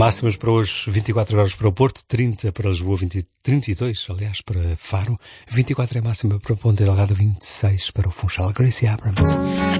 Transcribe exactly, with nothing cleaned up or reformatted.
Máximas para hoje, vinte e quatro graus para o Porto, trinta para Lisboa, vinte, trinta e dois, aliás, para Faro, vinte e quatro é máxima para Ponta Delgada, vinte e seis para o Funchal. Gracie Abrams.